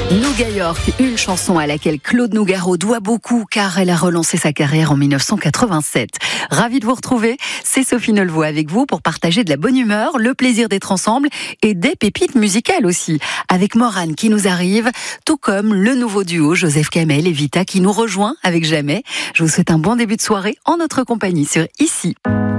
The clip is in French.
Nougat York, une chanson à laquelle Claude Nougaro doit beaucoup car elle a relancé sa carrière en 1987. Ravie de vous retrouver, c'est Sophie Neulvoix avec vous pour partager de la bonne humeur, le plaisir d'être ensemble et des pépites musicales aussi. Avec Morane qui nous arrive, tout comme le nouveau duo Joseph Kamel et Vita qui nous rejoint avec Jamais. Je vous souhaite un bon début de soirée en notre compagnie sur Ici.